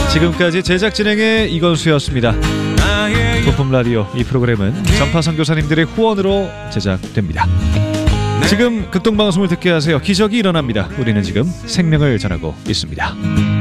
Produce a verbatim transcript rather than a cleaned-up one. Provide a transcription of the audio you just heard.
지금까지 제작 진행의 이건수였습니다. 부품 라디오, 이 프로그램은 전파 선교사님들의 후원으로 제작됩니다. 지금 극동방송을 듣게 하세요. 기적이 일어납니다. 우리는 지금 생명을 전하고 있습니다.